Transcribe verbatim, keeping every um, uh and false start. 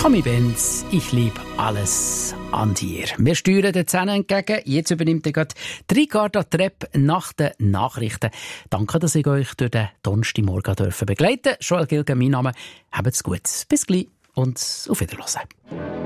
Conny Benz, ich liebe alles an dir. Wir steuern den Zähnen entgegen. Jetzt übernimmt ihr gerade Ricarda Trepp nach den Nachrichten. Danke, dass ich euch durch den Donnerstagmorgen begleiten durfte. Joel Gilgen, mein Name. Habt's gut. Bis gleich und auf Wiederhören.